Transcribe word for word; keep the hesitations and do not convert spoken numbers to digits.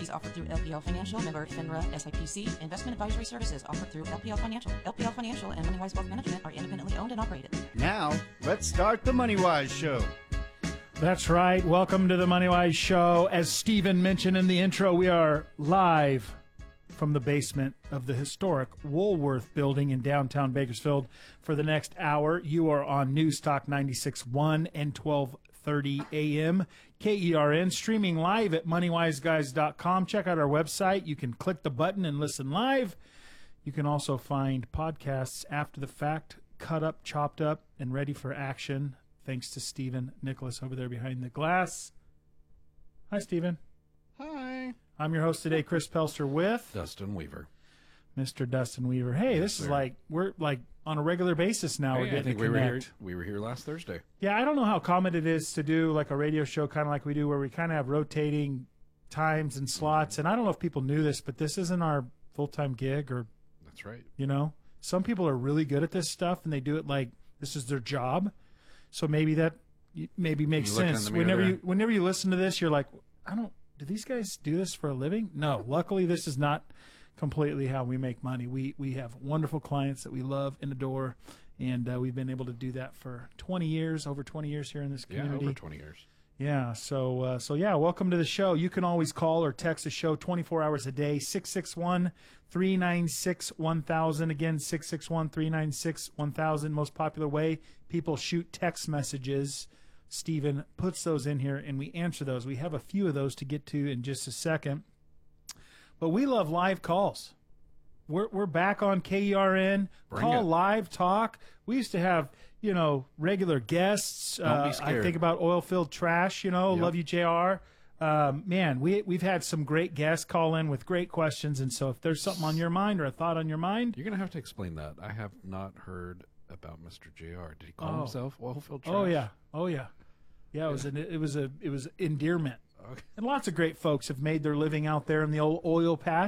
securities offered through L P L Financial, member FINRA S I P C. Investment advisory services offered through L P L Financial. L P L Financial and MoneyWise Wealth Management are independently owned and operated. Now, let's start the MoneyWise Show. That's right. Welcome to the MoneyWise Show. As Steven mentioned in the intro, we are live from the basement of the historic Woolworth building in downtown Bakersfield for the next hour. You are on News Talk ninety-six point one and twelve thirty a m K E R N, streaming live at money wise guys dot com. Check out our website. You can click the button and listen live. You can also find podcasts after the fact, cut up, chopped up, and ready for action. Thanks to Stephen Nicholas over there behind the glass. Hi, Stephen. Hi. I'm your host today, Chris Pelster, with Dustin Weaver. Mister Dustin Weaver. Hey, Yes, this sir. is like, we're like on a regular basis now. Hey, we're getting I think to we were here. connect. We were here last Thursday. Yeah, I don't know how common it is to do like a radio show kind of like we do where we kind of have rotating times and slots. And I don't know if people knew this, but this isn't our full-time gig or, That's right. you know, some people are really good at this stuff and they do it like this is their job. So maybe that maybe makes You looking in sense. the mirror Whenever there? you whenever you listen to this, you're like, I don't. Do these guys do this for a living? No. Luckily, this is not completely how we make money. We we have wonderful clients that we love and adore, and uh, we've been able to do that for twenty years, over twenty years here in this Yeah, community. over twenty years. Yeah, so uh, so yeah, welcome to the show. You can always call or text the show twenty-four hours a day, six six one, three nine six, one thousand. Again, six six one, three nine six, one thousand. Most popular way people shoot text messages. Stephen puts those in here, and we answer those. We have a few of those to get to in just a second. But we love live calls. We're we're back on K E R N. Bring Call it. live talk. We used to have, you know, regular guests. Don't uh, be I scared. think about oil filled trash. You know, Yep. love you, J R. Um, man, we we've had some great guests call in with great questions, and so if there's something on your mind or a thought on your mind, You're going to have to explain that. I have not heard about Mister J R. Did he call Oh. himself Oilfield Trash? oh yeah, oh yeah, yeah. It was an, it was a it was endearment. Okay. And lots of great folks have made their living out there in the old oil patch.